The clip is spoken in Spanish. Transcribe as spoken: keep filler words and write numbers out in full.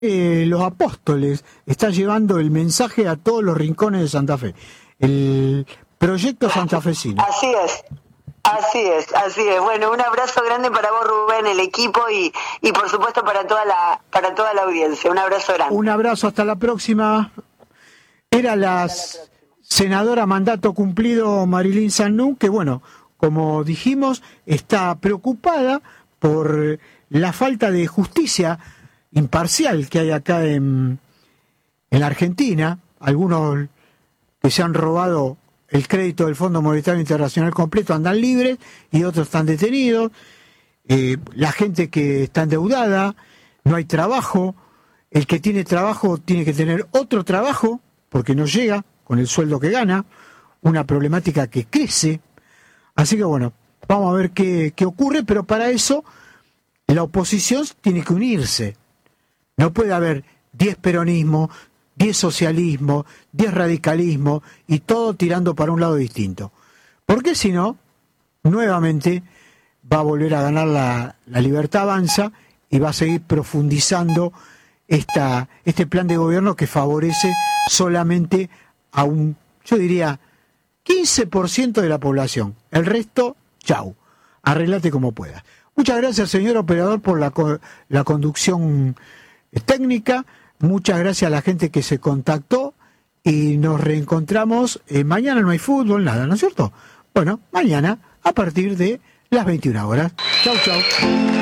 Eh, los apóstoles está llevando el mensaje a todos los rincones de Santa Fe. El proyecto santafesino. Así es. Así es, así es. Bueno, un abrazo grande para vos, Rubén, el equipo y, y por supuesto para toda la para toda la audiencia. Un abrazo grande. Un abrazo, hasta la próxima. Era la senadora mandato cumplido Marilyn Sanú, que bueno, como dijimos, está preocupada por la falta de justicia imparcial que hay acá en, en la Argentina. Algunos que se han robado el crédito del Fondo Monetario Internacional completo andan libres y otros están detenidos. Eh, la gente que está endeudada, no hay trabajo. El que tiene trabajo tiene que tener otro trabajo porque no llega con el sueldo que gana. Una problemática que crece. Así que bueno, vamos a ver qué, qué ocurre, pero para eso la oposición tiene que unirse. No puede haber diez peronismos, diez socialismo, diez radicalismo y todo tirando para un lado distinto. Porque si no, nuevamente va a volver a ganar la, la Libertad Avanza y va a seguir profundizando esta, este plan de gobierno que favorece solamente a un, yo diría, quince por ciento de la población. El resto, chau, arreglate como puedas. Muchas gracias, señor operador, por la, la conducción técnica. Muchas gracias a la gente que se contactó y nos reencontramos. Eh, mañana no hay fútbol, nada, ¿no es cierto? Bueno, mañana a partir de las veintiuna horas. Chau, chau.